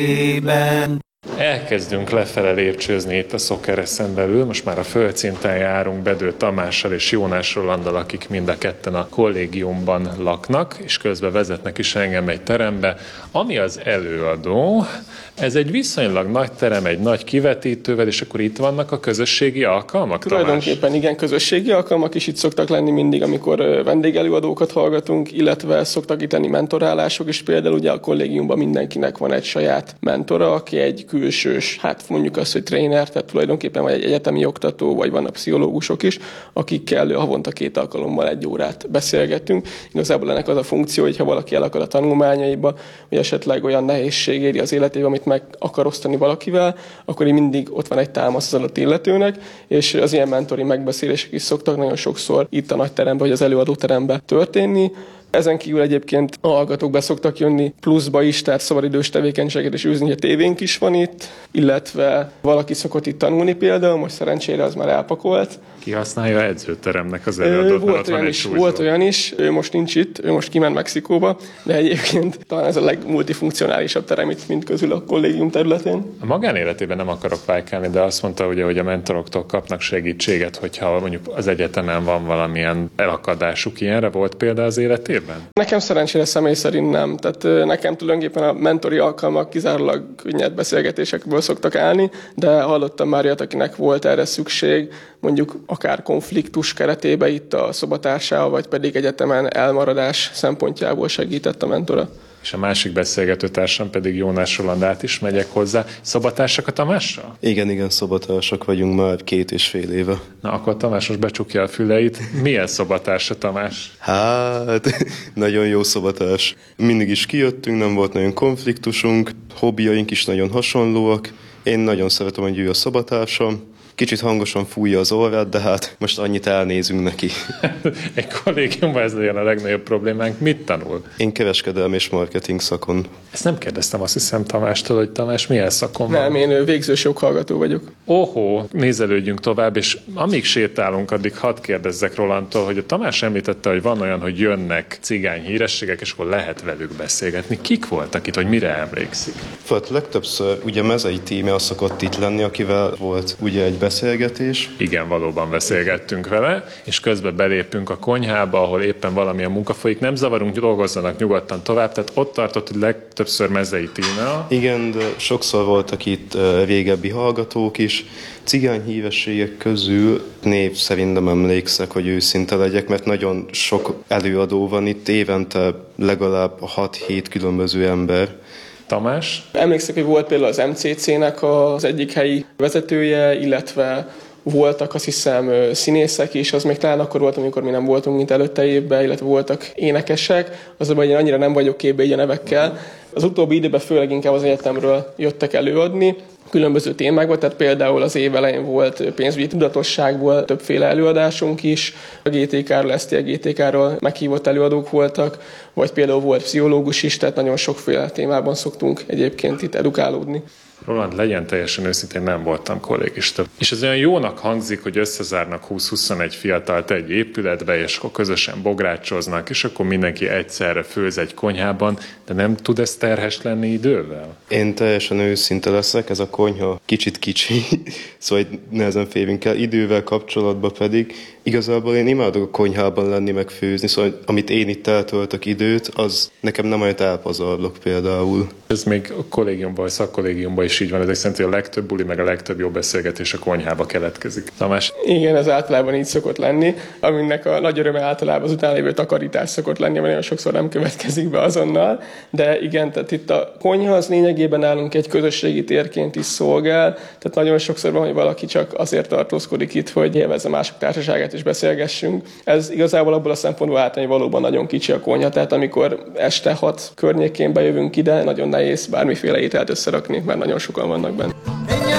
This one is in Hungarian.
Elkezdünk lefele lépcsőzni itt a Szokereszen belül, most már a földszinten járunk Bedő Tamással és Jónás Rolanddal, akik mind a ketten a kollégiumban laknak, és közben vezetnek is engem egy terembe, ami az előadó. Ez egy viszonylag nagy terem, egy nagy kivetítővel, és akkor itt vannak a közösségi alkalmak, Tamás? Tulajdonképpen igen, közösségi alkalmak is itt szoktak lenni mindig, amikor vendégelőadókat hallgatunk, illetve szoktak itt lenni mentorálások, és például ugye a kollégiumban mindenkinek van egy saját mentora, aki egy külsős, hát mondjuk azt, hogy tréner, tehát tulajdonképpen vagy egy egyetemi oktató, vagy vannak pszichológusok is, akikkel havonta 2 alkalommal 1 órát beszélgetünk. Igazából ennek az a funkció, hogy ha valaki elakad a tanulmányaiba, vagy esetleg olyan nehézség éri az életében, amit meg akar osztani valakivel, akkor így mindig ott van egy támasz az adott illetőnek, és az ilyen mentori megbeszélések is szoktak nagyon sokszor itt a nagy teremben, vagy az előadóteremben történni. Ezen kívül egyébként a hallgatók be szoktak jönni pluszba is, tehát szabadidős tevékenységet is űzni, hogy a tévénk is van itt, illetve valaki szokott itt tanulni például, most szerencsére az már elpakolt. Ki használja edzőteremnek az előadót? Volt olyan is, ő most nincs itt, ő most kiment Mexikóba, de egyébként talán ez a legmultifunkcionálisabb terem itt mind közül a kollégium területén. A magánéletében nem akarok vájkálni, de azt mondta, ugye, hogy a mentoroktól kapnak segítséget, hogyha mondjuk az egyetemen van valamilyen elakadásuk, ilyenre volt példa az életében? Nekem szerencsére személy szerint nem. Tehát nekem tulajdonképpen a mentori alkalmak kizárólag könnyed beszélgetésekből szoktak állni, de hallottam már olyat, akinek volt erre szükség, mondjuk akár konfliktus keretében itt a szobatársával, vagy pedig egyetemen elmaradás szempontjából segített a mentora. És a másik beszélgetőtársam pedig Jónás Roland, át is megyek hozzá. Szobatársak a Tamással? Igen, szobatársak vagyunk már 2,5 éve. Na, akkor Tamás most becsukja a füleit. Milyen szobatársa Tamás? Hát, nagyon jó szobatárs. Mindig is kijöttünk, nem volt nagyon konfliktusunk, hobbiaink is nagyon hasonlóak. Én nagyon szeretem, hogy ő a szobatársam. Kicsit hangosan fújja az orrát, de hát most annyit elnézünk neki. Egy kollégiumban ez legyen a legnagyobb problémánk. Mit tanul? Én kereskedelmi és marketing szakon. Ezt nem kérdeztem, azt hiszem Tamástól, hogy Tamás milyen szakon van? Nem, én végzős joghallgató vagyok. Nézelődjünk tovább, és amíg sétálunk, addig hadd kérdezzek Rolandtól, hogy a Tamás említette, hogy van olyan, hogy jönnek cigány hírességek, és akkor lehet velük beszélgetni. Kik voltak itt, hogy mire emlékszik? Hát legtöbbször ugye Mezei Tíme az szokott itt lenni, akivel volt ugye egy beszélgetés. Igen, valóban beszélgettünk vele, és közben belépünk a konyhába, ahol éppen valamilyen munka folyik. Nem zavarunk, dolgozzanak nyugodtan tovább, tehát ott tartott, hogy legtöbbször Mezei Tíme. Igen, de sokszor voltak itt régebbi hallgatók is. Cigány hírességek közül név szerint nem emlékszek, hogy őszinte legyek, mert nagyon sok előadó van itt, évente legalább 6-7 különböző ember. Tamás? Emlékszek, hogy volt például az MCC-nek az egyik helyi vezetője, illetve voltak azt hiszem színészek is, az még talán akkor volt, amikor mi nem voltunk, mint előtte évben, illetve voltak énekesek, azonban én annyira nem vagyok képbe így a nevekkel. Az utóbbi időben főleg inkább az egyetemről jöttek előadni, különböző témákban, tehát például az év elején volt pénzügyi tudatosságból többféle előadásunk is, a GTK-ról, STL-GTK-ról meghívott előadók voltak, vagy például volt pszichológus is, tehát nagyon sokféle témában szoktunk egyébként itt edukálódni. Roland, legyen teljesen őszintén, nem voltam kollégista. És ez olyan jónak hangzik, hogy összezárnak 20-21 fiatalt egy épületbe, és akkor közösen bográcsoznak, és akkor mindenki egyszerre főz egy konyhában, de nem tud ez terhes lenni idővel? Én teljesen őszinte leszek, ez a konyha kicsit kicsi, szóval nehezen férünk el. Idővel kapcsolatban pedig igazából én imádok a konyhában lenni, meg főzni, szóval amit én itt eltöltök időt, az nekem nem olyat elpazarlok például. Ez még a kollégiumban, vagy szakkollégiumban is így van, ezek szerint, hogy a legtöbb buli, meg a legtöbb jó beszélgetés a konyhába keletkezik. Tamás? Igen, ez általában így szokott lenni, aminek a nagy öröme általában az után lévő takarítás szokott lenni, mert nagyon sokszor nem következik be azonnal, de igen, tehát itt a konyha az lényegében nálunk egy közösségi térként is szolgál, tehát nagyon sokszor van, hogy valaki csak azért tartózkodik itt, hogy élvezze mások társaságát és beszélgessünk. Ez igazából abból a szempontból általán, hogy valóban nagyon kicsi a konyha, tehát amikor este 6 környékén bejövünk ide, nagyon nehéz bármiféle ételt összerakni, mert nagyon sokan vannak benne.